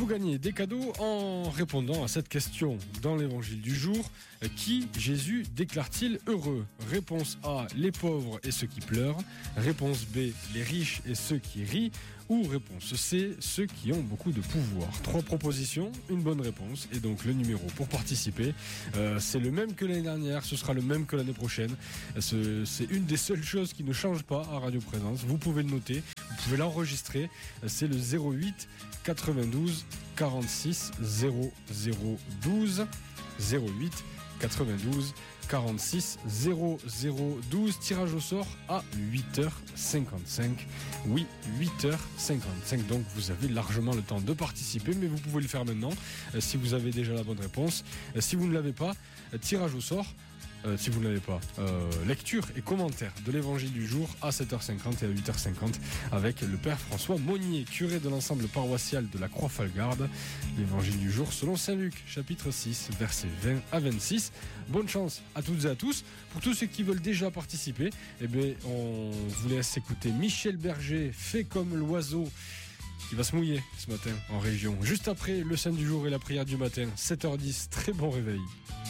gagner des cadeaux en répondant à cette question dans l'évangile du jour. Qui Jésus déclare-t-il heureux? Réponse A, les pauvres et ceux qui pleurent. Réponse B, les riches et ceux qui rient. Ou réponse C, ceux qui ont beaucoup de pouvoir. 3 propositions, une bonne réponse. Et donc le numéro pour participer, c'est le même que l'année dernière, ce sera le même que l'année prochaine. C'est une des seules choses qui ne change pas à Radio Présence. Vous pouvez le noter, vous pouvez l'enregistrer. C'est le 08 92 46 0012. 08 92 46 0012. Tirage au sort à 8h55. Oui, 8h55. Donc vous avez largement le temps de participer, mais vous pouvez le faire maintenant si vous avez déjà la bonne réponse. Si vous ne l'avez pas, tirage au sort. Si vous ne l'avez pas, lecture et commentaire de l'évangile du jour à 7h50 et à 8h50 avec le père François Monnier, curé de l'ensemble paroissial de la Croix-Falgarde. L'évangile du jour selon Saint Luc, chapitre 6, versets 20 à 26. Bonne chance à toutes et à tous. Pour tous ceux qui veulent déjà participer, on vous laisse écouter Michel Berger, Fait comme l'oiseau, qui va se mouiller ce matin en région. Juste après le Saint du jour et la prière du matin, 7h10, très bon réveil.